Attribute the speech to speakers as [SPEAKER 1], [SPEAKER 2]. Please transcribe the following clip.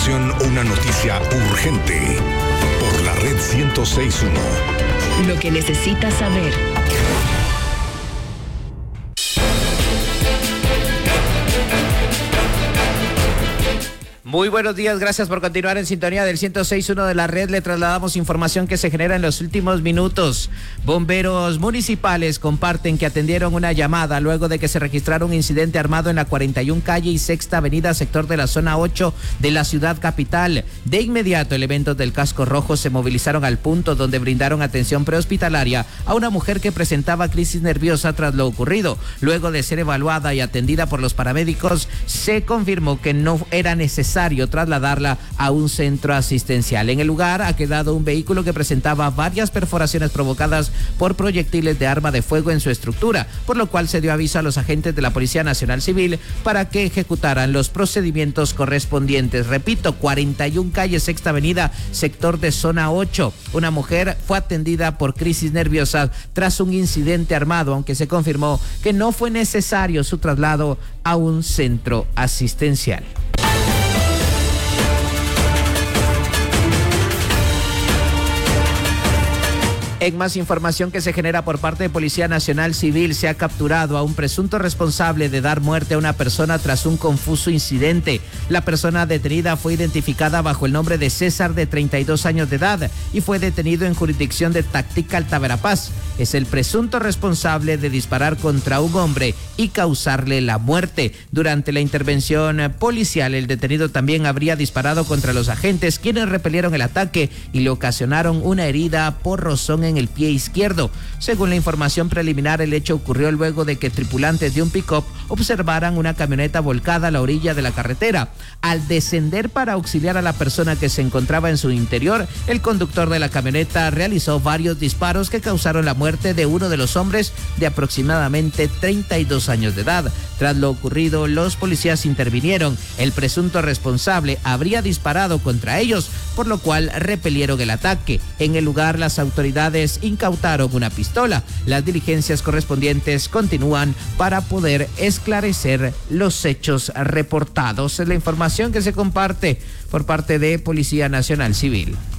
[SPEAKER 1] información o una noticia urgente. Por la red 106.1.
[SPEAKER 2] Lo que necesitas saber.
[SPEAKER 3] Muy buenos días, gracias por continuar en sintonía del 106.1 de la red. Le trasladamos información que se genera en los últimos minutos. Bomberos municipales comparten que atendieron una llamada luego de que se registrara un incidente armado en la 41 calle y Sexta Avenida, sector de la zona 8 de la ciudad capital. De inmediato, elementos del Casco Rojo se movilizaron al punto donde brindaron atención prehospitalaria a una mujer que presentaba crisis nerviosa tras lo ocurrido. Luego de ser evaluada y atendida por los paramédicos, se confirmó que no era necesario trasladarla a un centro asistencial. En el lugar ha quedado un vehículo que presentaba varias perforaciones provocadas por proyectiles de arma de fuego en su estructura, por lo cual se dio aviso a los agentes de la Policía Nacional Civil para que ejecutaran los procedimientos correspondientes. Repito, 41 calle, Sexta Avenida, sector de zona 8. Una mujer fue atendida por crisis nerviosa tras un incidente armado, aunque se confirmó que no fue necesario su traslado a un centro asistencial. En más información que se genera por parte de Policía Nacional Civil, se ha capturado a un presunto responsable de dar muerte a una persona tras un confuso incidente. La persona detenida fue identificada bajo el nombre de César, de 32 años de edad, y fue detenido en jurisdicción de Tactical Taverapaz. Es el presunto responsable de disparar contra un hombre y causarle la muerte. Durante la intervención policial, el detenido también habría disparado contra los agentes, quienes repelieron el ataque y le ocasionaron una herida por rozón en el pie izquierdo. Según la información preliminar, el hecho ocurrió luego de que tripulantes de un pick-up observaran una camioneta volcada a la orilla de la carretera. Al descender para auxiliar a la persona que se encontraba en su interior, el conductor de la camioneta realizó varios disparos que causaron la muerte de uno de los hombres de aproximadamente 32 años de edad. Tras lo ocurrido, los policías intervinieron. El presunto responsable habría disparado contra ellos, por lo cual repelieron el ataque. En el lugar, las autoridades incautaron una pistola. Las diligencias correspondientes continúan para poder esclarecer los hechos reportados. Es la información que se comparte por parte de Policía Nacional Civil.